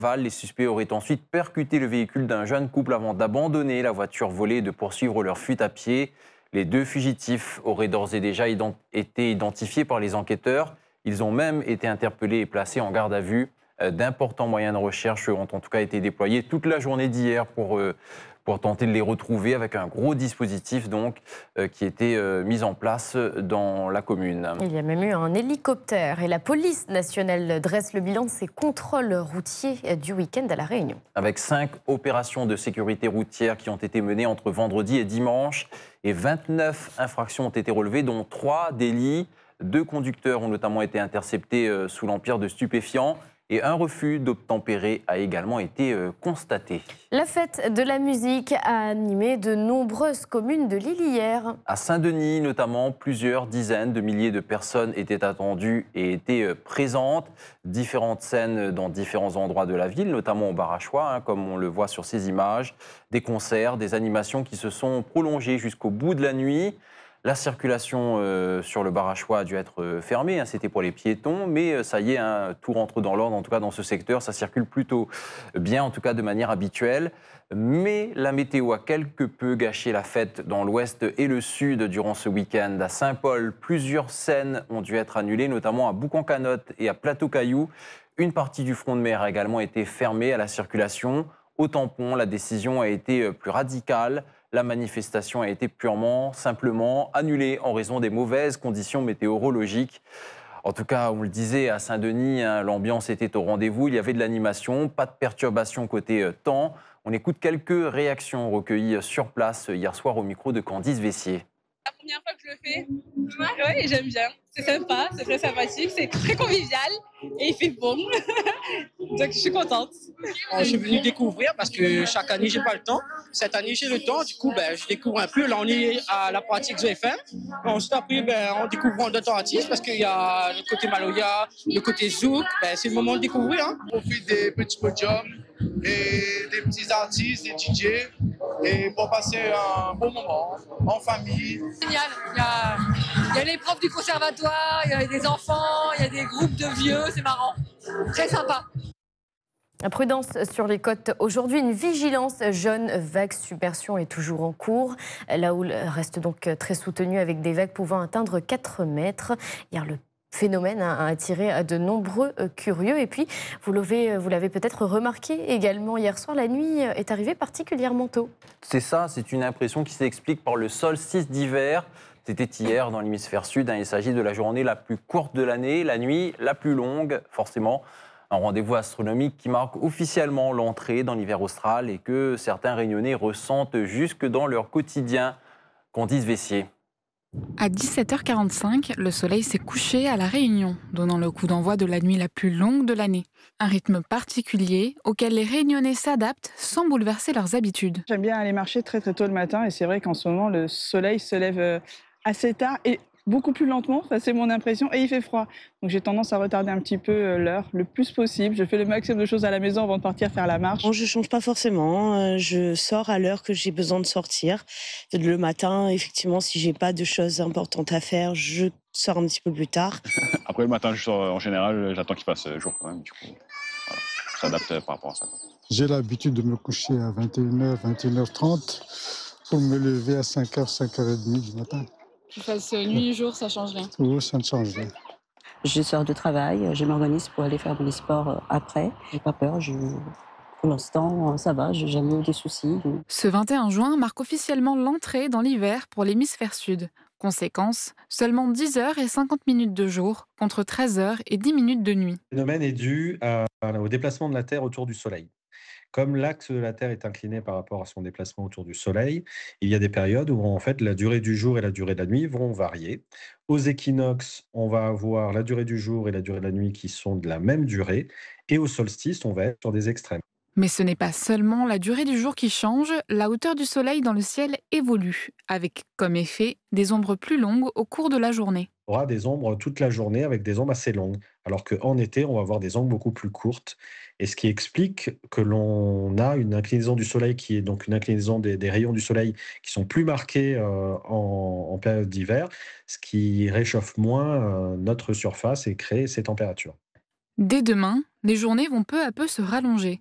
Les suspects auraient ensuite percuté le véhicule d'un jeune couple avant d'abandonner la voiture volée et de poursuivre leur fuite à pied. Les deux fugitifs auraient d'ores et déjà été identifiés par les enquêteurs. Ils ont même été interpellés et placés en garde à vue. D'importants moyens de recherche ont en tout cas été déployés toute la journée d'hier pour tenter de les retrouver avec un gros dispositif qui était mis en place dans la commune. Il y a même eu un hélicoptère et la police nationale dresse le bilan de ses contrôles routiers du week-end à La Réunion. Avec 5 opérations de sécurité routière qui ont été menées entre vendredi et dimanche et 29 infractions ont été relevées, dont 3 délits. 2 conducteurs ont notamment été interceptés sous l'empire de stupéfiants et un refus d'obtempérer a également été constaté. La fête de la musique a animé de nombreuses communes de l'île hier. À Saint-Denis notamment, plusieurs dizaines de milliers de personnes étaient attendues et étaient présentes. Différentes scènes dans différents endroits de la ville, notamment au Barachois, comme on le voit sur ces images. Des concerts, des animations qui se sont prolongées jusqu'au bout de la nuit. La circulation sur le Barachois a dû être fermée, c'était pour les piétons, mais ça y est, tout rentre dans l'ordre, en tout cas dans ce secteur, ça circule plutôt bien, en tout cas de manière habituelle. Mais la météo a quelque peu gâché la fête dans l'ouest et le sud durant ce week-end. À Saint-Paul, plusieurs scènes ont dû être annulées, notamment à Boucan-Canotte et à Plateau-Caillou. Une partie du front de mer a également été fermée à la circulation. Au tampon, la décision a été plus radicale. La manifestation a été simplement annulée en raison des mauvaises conditions météorologiques. En tout cas, on le disait, à Saint-Denis, l'ambiance était au rendez-vous. Il y avait de l'animation, pas de perturbation côté temps. On écoute quelques réactions recueillies sur place hier soir au micro de Candice Vessier. La première fois que je le fais, ouais, j'aime bien. C'est sympa, c'est très sympathique, c'est très convivial et il fait bon. Donc je suis contente. Je suis venu découvrir parce que chaque année j'ai pas le temps. Cette année j'ai le temps, du coup je découvre un peu. Là on est à la pratique ZFM. Ensuite après on découvre d'autres artistes parce qu'il y a le côté Maloya, le côté Zouk. C'est le moment de découvrir. On profite des petits podiums et des petits artistes, des DJ et pour passer un bon moment en famille. Génial, il y a les profs du conservatoire, il y a des enfants, il y a des groupes de vieux, c'est marrant, très sympa. Prudence sur les côtes. Aujourd'hui, une vigilance jaune vague submersion est toujours en cours. La houle reste donc très soutenue avec des vagues pouvant atteindre 4 mètres. Hier, le phénomène a attiré de nombreux curieux. Et puis, vous l'avez peut-être remarqué également hier soir, la nuit est arrivée particulièrement tôt. C'est ça, c'est une impression qui s'explique par le solstice d'hiver. C'était hier dans l'hémisphère sud. Il s'agit de la journée la plus courte de l'année, la nuit la plus longue, forcément. Un rendez-vous astronomique qui marque officiellement l'entrée dans l'hiver austral et que certains Réunionnais ressentent jusque dans leur quotidien. Candice Vessier. À 17h45, le soleil s'est couché à La Réunion, donnant le coup d'envoi de la nuit la plus longue de l'année. Un rythme particulier auquel les Réunionnais s'adaptent sans bouleverser leurs habitudes. J'aime bien aller marcher très très tôt le matin et c'est vrai qu'en ce moment, le soleil se lève assez tard et beaucoup plus lentement, ça c'est mon impression, et il fait froid. Donc j'ai tendance à retarder un petit peu l'heure le plus possible. Je fais le maximum de choses à la maison avant de partir faire la marche. Je ne change pas forcément, je sors à l'heure que j'ai besoin de sortir. Le matin, effectivement, si j'ai pas de choses importantes à faire, je sors un petit peu plus tard. Après le matin, je sors, en général, j'attends qu'il fasse jour quand même. Du coup, voilà, je s'adapte par rapport à ça. J'ai l'habitude de me coucher à 21h, 21h30 pour me lever à 5h, 5h30 du matin. Que tu fasses nuit et jour, ça change rien. Oui, ça ne change rien. Je sors de travail, je m'organise pour aller faire mon sport après. J'ai pas peur, pour l'instant, ça va, j'ai jamais eu des soucis. Ce 21 juin marque officiellement l'entrée dans l'hiver pour l'hémisphère sud. Conséquence, seulement 10h et 50 minutes de jour contre 13h et 10 minutes de nuit. Le phénomène est dû au déplacement de la Terre autour du Soleil. Comme l'axe de la Terre est incliné par rapport à son déplacement autour du Soleil, il y a des périodes où en fait la durée du jour et la durée de la nuit vont varier. Aux équinoxes, on va avoir la durée du jour et la durée de la nuit qui sont de la même durée, et au solstice, on va être sur des extrêmes. Mais ce n'est pas seulement la durée du jour qui change, la hauteur du soleil dans le ciel évolue, avec comme effet des ombres plus longues au cours de la journée. On aura des ombres toute la journée avec des ombres assez longues, alors qu'en été, on va avoir des ombres beaucoup plus courtes. Et ce qui explique que l'on a une inclinaison du soleil qui est donc une inclinaison des rayons du soleil qui sont plus marqués en période d'hiver, ce qui réchauffe moins notre surface et crée ces températures. Dès demain, les journées vont peu à peu se rallonger.